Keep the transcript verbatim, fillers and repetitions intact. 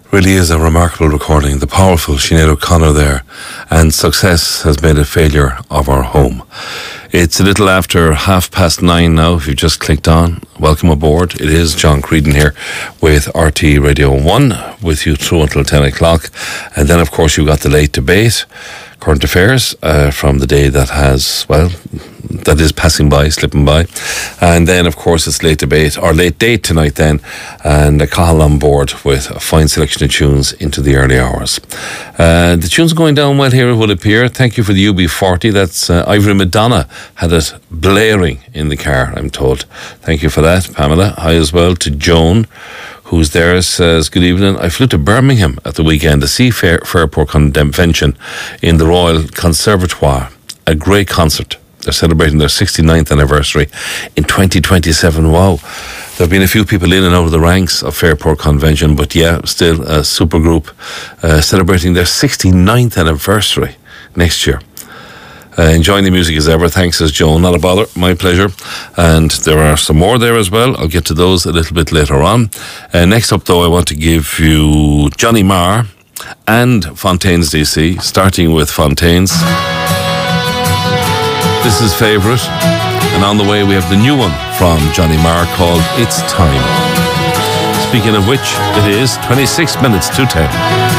Really is a remarkable recording. The powerful Sinead O'Connor there, and Success has made a failure of our home. It's a little after half past nine now. If you've just clicked on, welcome aboard. It is John Creedon here with R T Radio one with you through until ten o'clock. And then, of course, you've got the late debate, current affairs uh, from the day that has, well, that is passing by, slipping by. And then, of course, it's late debate, or late date tonight then, and a Cathal on board with a fine selection of tunes into the early hours. Uh, the tunes are going down well here, it will appear. Thank you for the U B forty. That's uh, Ivory Madonna had it blaring in the car, I'm told. Thank you for that, Pamela. Hi as well to Joan, who's there, says, good evening. I flew to Birmingham at the weekend to see Fair, Fairport Convention in the Royal Conservatoire. A great concert. They're celebrating their sixty-ninth anniversary in twenty twenty-seven. Wow. There have been a few people in and out of the ranks of Fairport Convention, but yeah, still a super group uh, celebrating their sixty-ninth anniversary next year. Uh, enjoying the music as ever. Thanks, says Joan. Not a bother. My pleasure. And there are some more there as well. I'll get to those a little bit later on. Uh, next up, though, I want to give you Johnny Marr and Fontaines D C, starting with Fontaines. This is Favourite. And on the way, we have the new one from Johnny Marr called It's Time. Speaking of which, it is twenty-six minutes to ten.